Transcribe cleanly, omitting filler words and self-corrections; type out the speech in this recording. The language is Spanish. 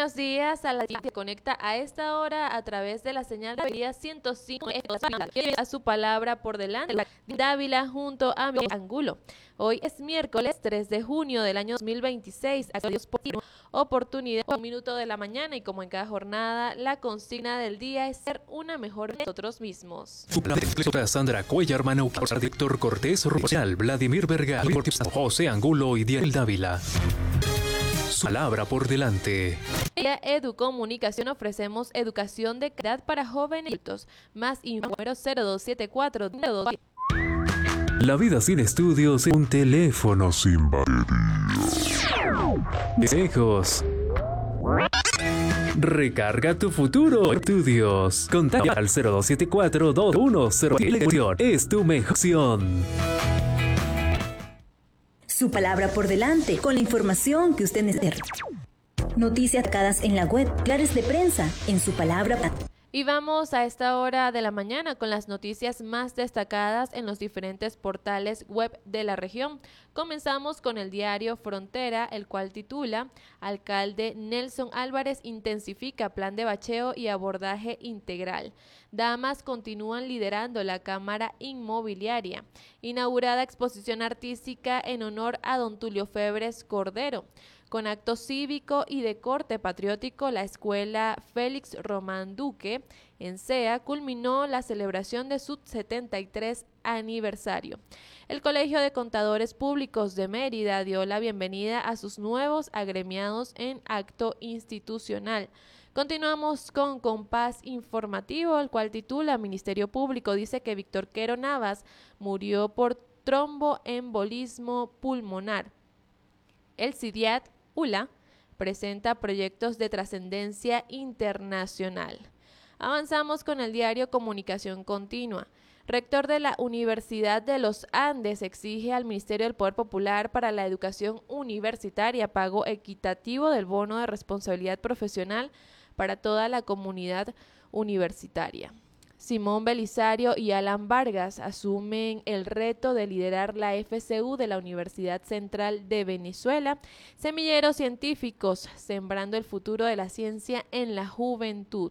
Buenos días a la que se conecta a esta hora a través de la señal de día 105 a su palabra por delante, Dávila junto a mi Angulo. Hoy es miércoles 3 de junio del año 2026. Adiós por oportunidad, un minuto de la mañana, y como en cada jornada, la consigna del día es ser una mejor de nosotros mismos. Sandra Cuellar Manauca, Héctor Cortés Royal, Vladimir Vergara, José Angulo y Diel Dávila. Su palabra por delante. En Educomunicación ofrecemos educación de calidad para jóvenes y adultos. Más info, número 0274 La vida sin estudios, un teléfono sin batería. Consejos. Recarga tu futuro. Estudios. Contacta al 0274-210. Es tu mejor opción. Su palabra por delante, con la información que usted necesita. Noticias destacadas en la web, claves de prensa, en su palabra. Y vamos a esta hora de la mañana con las noticias más destacadas en los diferentes portales web de la región. Comenzamos con el diario Frontera, el cual titula: Alcalde Nelson Álvarez intensifica plan de bacheo y abordaje integral. Damas continúan liderando la Cámara Inmobiliaria. Inaugurada exposición artística en honor a don Tulio Febres Cordero. Con acto cívico y de corte patriótico, la Escuela Félix Román Duque en CEA culminó la celebración de su 73 aniversario. El Colegio de Contadores Públicos de Mérida dio la bienvenida a sus nuevos agremiados en acto institucional. Continuamos con Compás Informativo, el cual titula: Ministerio Público dice que Víctor Quero Navas murió por tromboembolismo pulmonar. El CIDIAT ULA presenta proyectos de trascendencia internacional. Avanzamos con el diario Comunicación Continua. Rector de la Universidad de los Andes exige al Ministerio del Poder Popular para la Educación Universitaria pago equitativo del bono de responsabilidad profesional para toda la comunidad universitaria. Simón Belisario y Alan Vargas asumen el reto de liderar la FCU de la Universidad Central de Venezuela. Semilleros científicos, sembrando el futuro de la ciencia en la juventud.